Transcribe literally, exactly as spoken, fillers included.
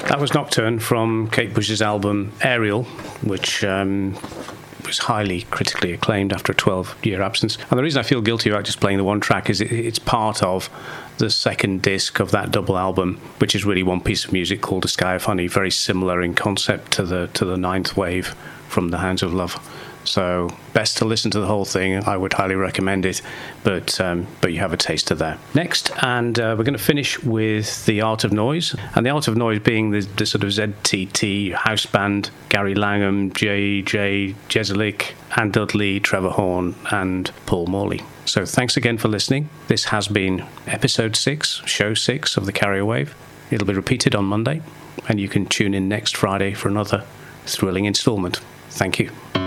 That was Nocturne from Kate Bush's album Aerial, which um, was highly critically acclaimed after a twelve-year absence. And the reason I feel guilty about just playing the one track is it, it's part of the second disc of that double album, which is really one piece of music called A Sky of Honey, very similar in concept to the to the Ninth Wave from The Hounds of Love. So best to listen to the whole thing. I would highly recommend it, but um, but you have a taster there. Next, and uh, we're going to finish with The Art of Noise, and The Art of Noise being the, the sort of Z T T house band, Gary Langham, J J Jezelik, Ann Dudley, Trevor Horn, and Paul Morley. So thanks again for listening. This has been episode six, show six of the Carrier Wave. It'll be repeated on Monday, and you can tune in next Friday for another thrilling instalment. Thank you.